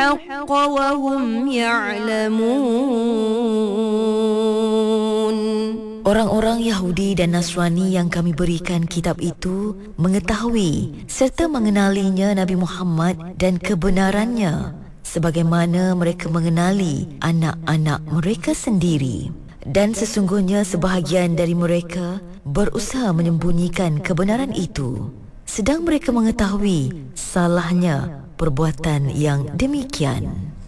الحق وهم يعلمون. Orang-orang Yahudi dan Nasrani yang kami berikan kitab itu mengetahui serta mengenalinya Nabi Muhammad dan kebenarannya sebagaimana mereka mengenali anak-anak mereka sendiri. Dan sesungguhnya sebahagian dari mereka berusaha menyembunyikan kebenaran itu, sedang mereka mengetahui salahnya perbuatan yang demikian.